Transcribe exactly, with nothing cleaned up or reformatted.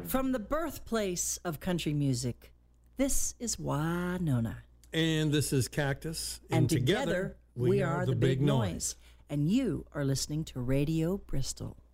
From the birthplace of country music, this is Winona. And this is Cactus. And, and together, together, we, we are, are the, the Big Noise. Noise. And you are listening to Radio Bristol.